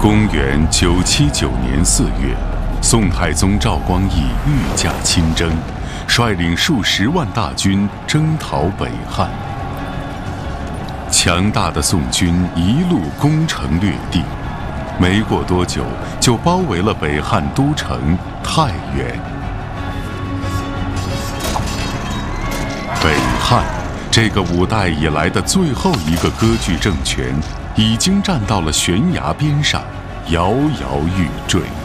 公元979年4月，宋太宗赵光义御驾亲征，率领数十万大军征讨北汉。强大的宋军一路攻城略地，没过多久就包围了北汉都城太原。北汉这个5代以来的最后一个割据政权，已经站到了悬崖边上，摇摇欲坠。